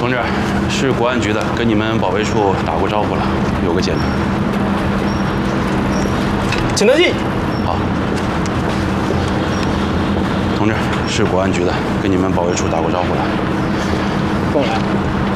同志，是国安局的，跟你们保卫处打过招呼了，有个简历。 请登记。 好。同志，是国安局的，跟你们保卫处打过招呼了。 跟我来。